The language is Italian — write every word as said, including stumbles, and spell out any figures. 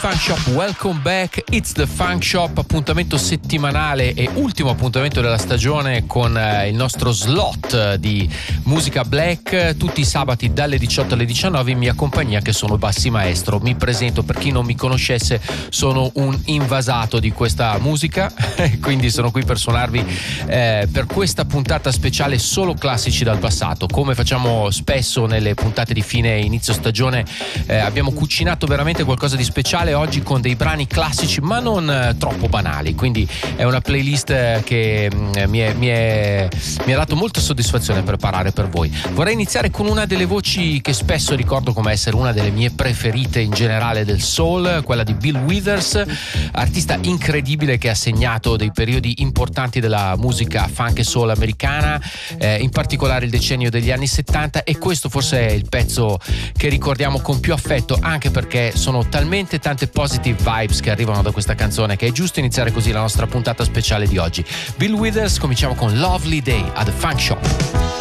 Funk Shop, welcome back, it's the Funk Shop, appuntamento settimanale e ultimo appuntamento della stagione con eh, il nostro slot di musica black tutti i sabati dalle diciotto alle diciannove in mia compagnia, che sono Bassi Maestro. Mi presento, per chi non mi conoscesse, sono un invasato di questa musica quindi sono qui per suonarvi eh, per questa puntata speciale solo classici dal passato. Come facciamo spesso nelle puntate di fine e inizio stagione, eh, abbiamo cucinato veramente qualcosa di speciale oggi con dei brani classici ma non eh, troppo banali, quindi è una playlist eh, che mh, mi, è, mi, è, mi ha dato molta soddisfazione preparare per voi. Vorrei iniziare con una delle voci che spesso ricordo come essere una delle mie preferite in generale del soul, quella di Bill Withers, artista incredibile che ha segnato dei periodi importanti della musica funk e soul americana, eh, in particolare il decennio degli anni settanta, e questo forse è il pezzo che ricordiamo con più affetto, anche perché sono talmente tante positive vibes che arrivano da questa canzone che è giusto iniziare così la nostra puntata speciale di oggi. Bill Withers, cominciamo con Lovely Day at the Funk Shop.